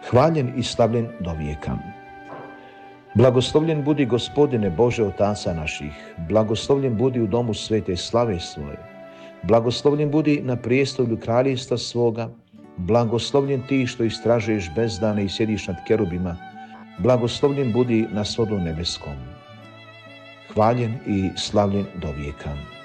hvaljen i slavljen do vijeka. Blagoslovljen budi Gospodine Bože Otaca naših, blagoslovljen budi u domu svete slave svoje, blagoslovljen budi na prijestolju kraljevstva svoga, blagoslovljen ti što istražuješ bezdane i sjediš nad kerubima, blagoslovljen budi na svodu nebeskom, hvaljen i slavljen do vijeka.